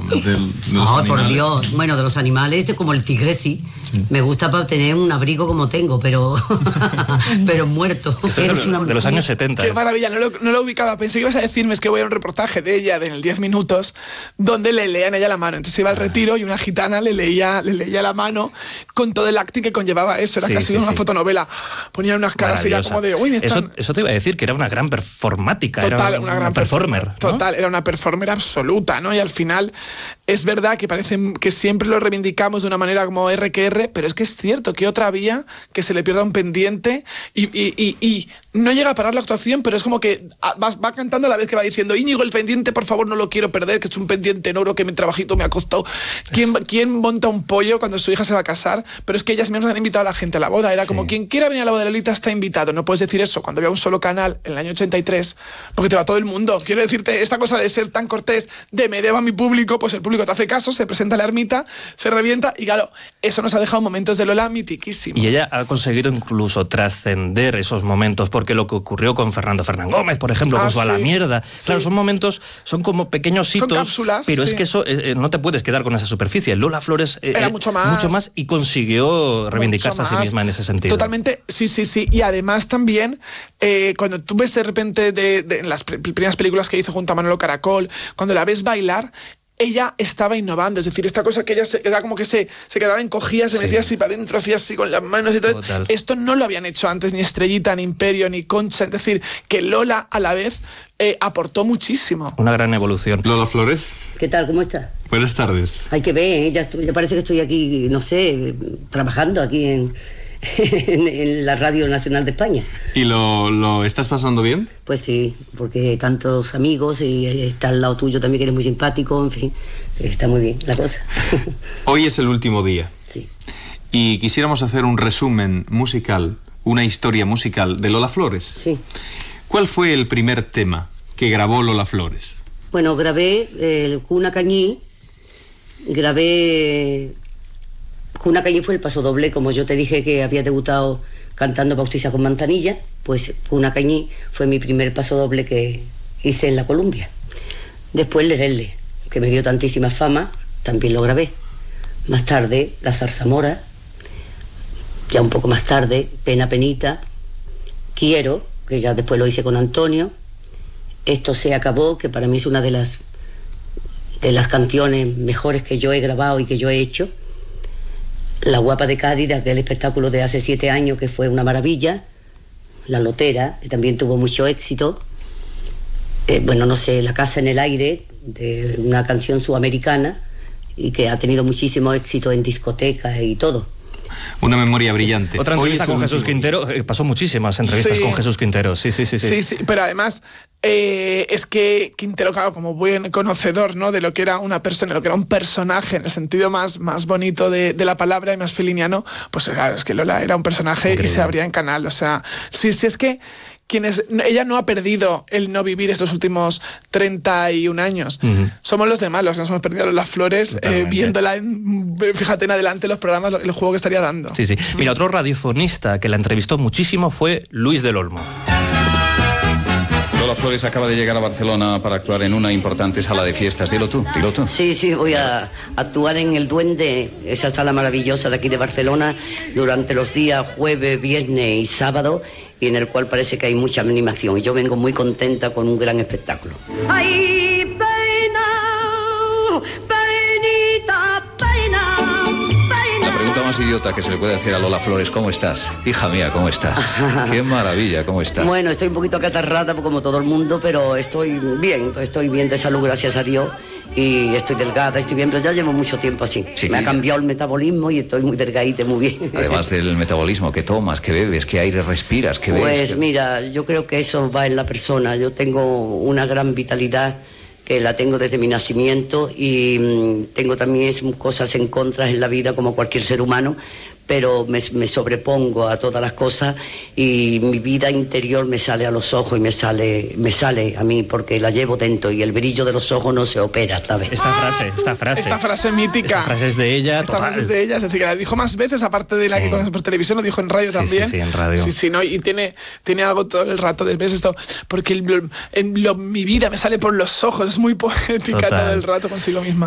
de los animales. Por Dios. Bueno, de los animales, como el tigre, sí. Me gusta para tener un abrigo como tengo, pero muerto. Esto es de los años 70. Qué maravilla, no lo ubicaba. Pensé que ibas a decirme, es que voy a un reportaje de ella en el 10 minutos, donde le leían a ella la mano. Entonces iba al retiro y una gitana le leía la mano con todo el acting que conllevaba eso. Era casi una fotonovela. Ponían unas caras y era como de... Uy, eso te iba a decir, que era una gran performática. Total, era una gran performer. ¿no? Total, era una performer absoluta, ¿no? Y al final es verdad que parece que siempre lo reivindicamos de una manera como R, pero es que es cierto que otra vía que se le pierda un pendiente y no llega a parar la actuación, pero es como que va cantando a la vez que va diciendo: Íñigo, el pendiente, por favor, no lo quiero perder, que es un pendiente en oro que mi trabajito me ha costado. ¿Quién monta un pollo cuando su hija se va a casar? Pero es que ellas mismas han invitado a la gente a la boda. Era como: quien quiera venir a la boda de Lolita está invitado. No puedes decir eso cuando había un solo canal en el año 83, porque te va todo el mundo. Quiero decirte, esta cosa de ser tan cortés, de me debo a mi público, pues el público te hace caso, se presenta a la ermita, se revienta, y claro, eso nos ha dejado momentos de Lola mitiquísimos. Y ella ha conseguido incluso trascender esos momentos, porque lo que ocurrió con Fernando Fernández Gómez, por ejemplo, con su A la mierda, claro, son momentos, son como pequeños hitos, son cápsulas, pero es que eso no te puedes quedar con esa superficie. Lola Flores era mucho más y consiguió reivindicarse a sí misma en ese sentido. Totalmente, sí. Y además también, cuando tú ves de repente en las primeras películas que hizo junto a Manolo Caracol, cuando la ves bailar, ella estaba innovando, es decir, esta cosa que ella era como que se quedaba encogida, se metía así para adentro, hacía así con las manos y todo. Total. Esto no lo habían hecho antes ni Estrellita, ni Imperio, ni Concha, es decir, que Lola a la vez aportó muchísimo. Una gran evolución. Lola Flores. ¿Qué tal? ¿Cómo estás? Buenas tardes. Hay que ver, ya parece que estoy aquí, no sé, trabajando aquí en la Radio Nacional de España. ¿Y lo estás pasando bien? Pues sí, porque tantos amigos y está al lado tuyo también, que eres muy simpático, en fin, está muy bien la cosa. Hoy es el último día. Sí. Y quisiéramos hacer un resumen musical, una historia musical de Lola Flores. Sí. ¿Cuál fue el primer tema que grabó Lola Flores? Bueno, grabé Cuna Cañí, Cuna Cañí fue el pasodoble, como yo te dije que había debutado cantando Bautista con Manzanilla, pues Cuna Cañí fue mi primer pasodoble que hice en la Columbia. Después Lerele, que me dio tantísima fama, también lo grabé. Más tarde, La Zarzamora, ya un poco más tarde, Pena Penita, Quiero, que ya después lo hice con Antonio, Esto se acabó, que para mí es una de las canciones mejores que yo he grabado y que yo he hecho. La Guapa de Cádiz, de aquel espectáculo de hace 7 años que fue una maravilla. La Lotera, que también tuvo mucho éxito. Bueno, no sé, La Casa en el Aire, de una canción sudamericana y que ha tenido muchísimo éxito en discotecas y todo. Una memoria brillante. Otra entrevista con Jesús Quintero, pasó muchísimas entrevistas con Jesús Quintero, sí, pero además es que Quintero, claro, como buen conocedor, ¿no?, de lo que era una persona, lo que era un personaje en el sentido más bonito de la palabra y más feliniano, pues claro, es que Lola era un personaje. Increíble. Y se abría en canal, o sea, sí, es que ella no ha perdido el no vivir estos últimos 31 años. Somos los demás los que nos hemos perdido Lola Flores, viéndola fíjate en adelante los programas, el juego que estaría dando. Sí. Mira, otro radiofonista que la entrevistó muchísimo fue Luis del Olmo. Lola Flores acaba de llegar a Barcelona para actuar en una importante sala de fiestas. Dilo tú. Sí, voy a actuar en El Duende, esa sala maravillosa de aquí de Barcelona, durante los días jueves, viernes y sábado, y en el cual parece que hay mucha animación. Y yo vengo muy contenta con un gran espectáculo. ¡Ay, pena, penita, pena! La pregunta más idiota que se le puede hacer a Lola Flores: ¿cómo estás? Hija mía, ¿cómo estás? ¡Qué maravilla! ¿Cómo estás? Bueno, estoy un poquito acatarrada como todo el mundo, pero estoy bien de salud, gracias a Dios. Y estoy delgada, estoy bien, pero ya llevo mucho tiempo así. Sí. Me ha cambiado el metabolismo y estoy muy delgadita, muy bien. Además del metabolismo, ¿qué tomas, qué bebes, qué aire respiras, qué ves? Pues mira, yo creo que eso va en la persona. Yo tengo una gran vitalidad, que la tengo desde mi nacimiento, y tengo también cosas en contra en la vida como cualquier ser humano, pero me sobrepongo a todas las cosas y mi vida interior me sale a los ojos y me sale a mí, porque la llevo dentro y el brillo de los ojos no se opera, ¿sabes? Esta frase mítica. Esta frase es de ella, total. Esta frase es de ella, es decir, que la dijo más veces, aparte de la que conoces por televisión, lo dijo en radio también. Sí, en radio. Sí, ¿no? Y tiene algo todo el rato de ves esto, porque mi vida me sale por los ojos, es muy poética todo el rato consigo misma.